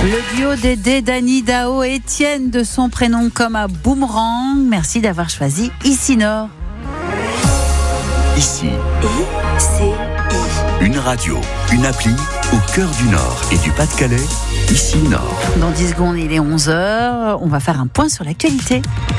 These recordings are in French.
Le duo d'Aidé, Dani, Dao et Étienne de son prénom comme un boomerang. Merci d'avoir choisi Ici Nord. Ici, une radio, une appli au cœur du Nord et du Pas-de-Calais. Ici Nord. Dans 10 secondes, il est 11h. On va faire un point sur l'actualité.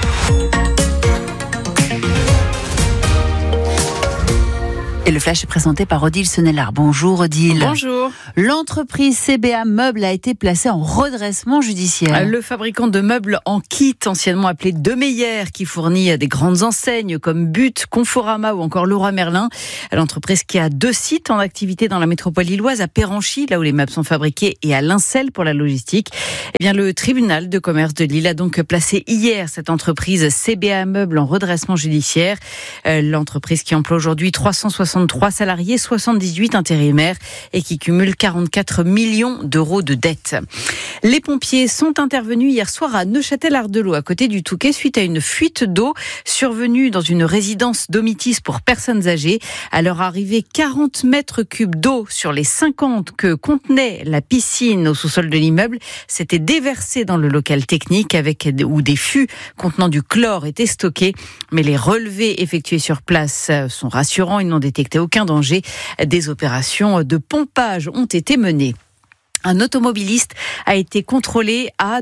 Et le flash est présenté par Odile Senelard. Bonjour Odile. Bonjour. L'entreprise CBA Meubles a été placée en redressement judiciaire. Le fabricant de meubles en kit, anciennement appelé Demeyer, qui fournit des grandes enseignes comme But, Conforama ou encore Leroy Merlin. L'entreprise qui a 2 sites en activité dans la métropole lilloise, à Péranchy, là où les meubles sont fabriqués, et à Lincel pour la logistique. Eh bien, le tribunal de commerce de Lille a donc placé hier cette entreprise CBA Meubles en redressement judiciaire. L'entreprise qui emploie aujourd'hui 363 salariés, 78 intérimaires et qui cumule 44 millions d'euros de dettes. Les pompiers sont intervenus hier soir à Neufchâtel-Ardelot, à côté du Touquet, suite à une fuite d'eau survenue dans une résidence Domitis pour personnes âgées. À leur arrivée, 40 mètres cubes d'eau sur les 50 que contenait la piscine au sous-sol de l'immeuble s'étaient déversés dans le local technique où des fûts contenant du chlore étaient stockés. Mais les relevés effectués sur place sont rassurants, ils n'ont détecté aucun danger. Des opérations de pompage ont été menées. Un automobiliste a été contrôlé à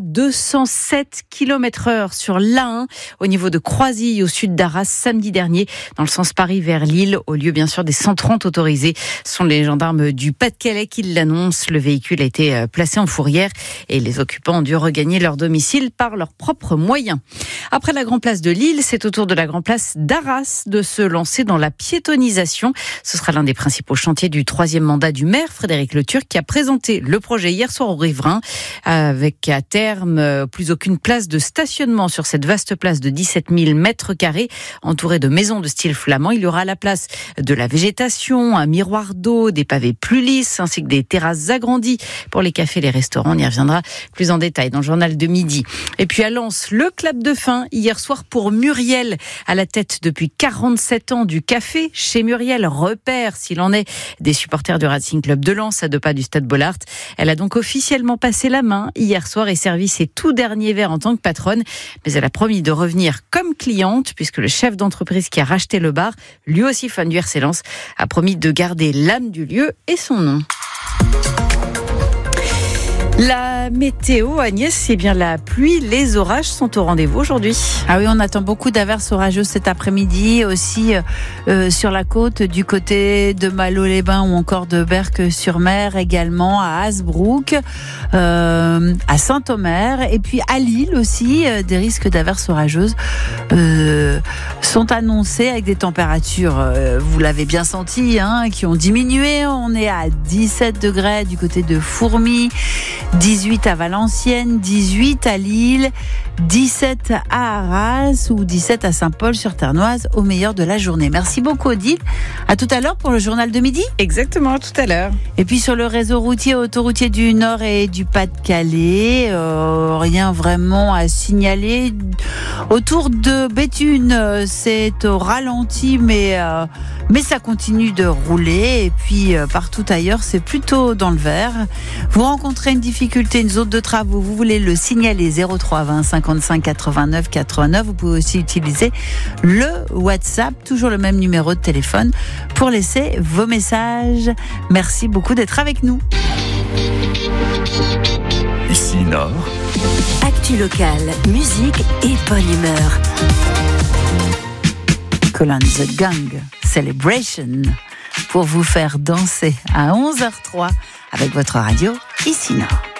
207 km/h sur l'A1 au niveau de Croisilles au sud d'Arras samedi dernier dans le sens Paris vers Lille, au lieu bien sûr des 130 autorisés. Ce sont les gendarmes du Pas-de-Calais qui l'annoncent. Le véhicule a été placé en fourrière et les occupants ont dû regagner leur domicile par leurs propres moyens. Après la Grand Place de Lille, c'est au tour de la Grand Place d'Arras de se lancer dans la piétonisation. Ce sera l'un des principaux chantiers du 3e mandat du maire Frédéric Leturc qui a présenté le projet hier soir au riverains, avec à terme plus aucune place de stationnement sur cette vaste place de 17 000 mètres carrés, entourée de maisons de style flamand. Il y aura à la place de la végétation, un miroir d'eau, des pavés plus lisses, ainsi que des terrasses agrandies pour les cafés et les restaurants. On y reviendra plus en détail dans le journal de midi. Et puis à Lens, le clap de fin hier soir pour Muriel, à la tête depuis 47 ans du café chez Muriel, repère s'il en est des supporters du Racing Club de Lens à 2 pas du stade Bollaert. Elle a donc officiellement passé la main hier soir et servi ses tout derniers verres en tant que patronne. Mais elle a promis de revenir comme cliente puisque le chef d'entreprise qui a racheté le bar, lui aussi fan du RC Lens, a promis de garder l'âme du lieu et son nom. La météo, Agnès, c'est bien la pluie, les orages sont au rendez-vous aujourd'hui. Ah oui, on attend beaucoup d'averses orageuses cet après-midi, aussi sur la côte du côté de Malo-les-Bains ou encore de Berck-sur-Mer, également à Hasbrook, à Saint-Omer et puis à Lille aussi, des risques d'averses orageuses sont annoncés avec des températures, vous l'avez bien senti, qui ont diminué. On est à 17 degrés du côté de Fourmies, 18 à Valenciennes, 18 à Lille, 17 à Arras ou 17 à Saint-Paul-sur-Ternoise au meilleur de la journée. Merci beaucoup Odile. À tout à l'heure pour le journal de midi. Exactement, à tout à l'heure. Et puis sur le réseau routier autoroutier du Nord et du Pas-de-Calais, rien vraiment à signaler. Autour de Béthune, c'est au ralenti, mais ça continue de rouler. Et puis partout ailleurs, c'est plutôt dans le vert. Vous rencontrez une difficulté, une zone de travaux, vous voulez le signaler 03 20 55 89 89. Vous pouvez aussi utiliser le WhatsApp, toujours le même numéro de téléphone, pour laisser vos messages. Merci beaucoup d'être avec nous. Ici Nord. Actu locale, musique et bonne humeur. Colin the Gang, Celebration, pour vous faire danser à 11h03 avec votre radio Ici Nord.